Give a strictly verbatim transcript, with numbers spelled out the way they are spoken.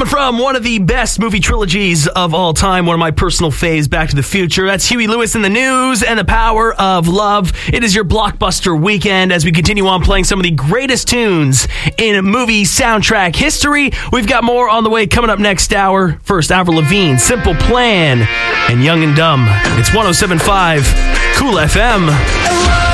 Coming from one of the best movie trilogies of all time, one of my personal faves, Back to the Future. That's Huey Lewis in the News and The Power of Love. It is your blockbuster weekend as we continue on playing some of the greatest tunes in movie soundtrack history. We've got more on the way coming up next hour. First, Avril Lavigne, Simple Plan, and Young and Dumb. It's one oh seven point five Cool F M.